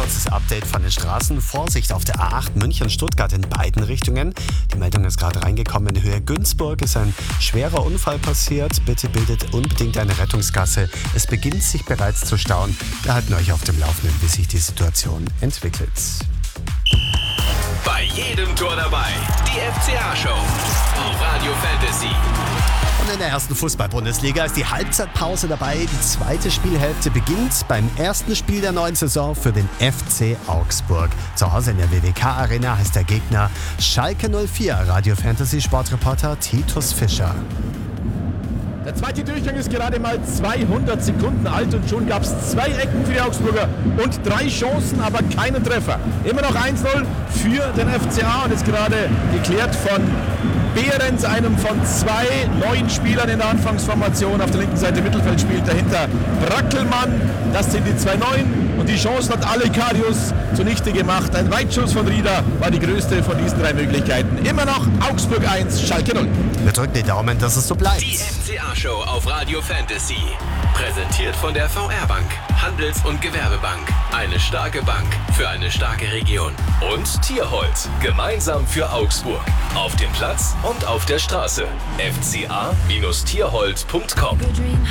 kurzes Update von den Straßen. Vorsicht auf der A8 München-Stuttgart in beiden Richtungen. Die Meldung ist gerade reingekommen. In Höhe Günzburg ist ein schwerer Unfall passiert. Bitte bildet unbedingt eine Rettungsgasse. Es beginnt sich bereits zu stauen. Wir halten euch auf dem Laufenden, wie sich die Situation entwickelt. Bei jedem Tor dabei. Die FCA-Show auf Radio Fantasy. Und in der ersten Fußball-Bundesliga ist die Halbzeitpause dabei. Die zweite Spielhälfte beginnt beim ersten Spiel der neuen Saison für den FC Augsburg. Zu Hause in der WWK-Arena heißt der Gegner Schalke 04. Radio Fantasy Sportreporter Titus Fischer. Der zweite Durchgang ist gerade mal 200 Sekunden alt und schon gab es 2 Ecken für die Augsburger und 3 Chancen, aber keinen Treffer. Immer noch 1-0 für den FCA und ist gerade geklärt von Behrens, einem von 2 neuen Spielern in der Anfangsformation. Auf der linken Seite Mittelfeld spielt dahinter Brackelmann. Das sind die 2 Neuen und die Chance hat Alekarius zunichte gemacht. Ein Weitschuss von Rieder war die größte von diesen 3 Möglichkeiten. Immer noch Augsburg 1, Schalke 0. Wir drücken die Daumen, dass es so bleibt. Die FCA-Show auf Radio Fantasy. Präsentiert von der VR-Bank, Handels- und Gewerbebank. Eine starke Bank für eine starke Region. Und Tierhold, gemeinsam für Augsburg. Auf dem Platz und auf der Straße. fca-tierhold.com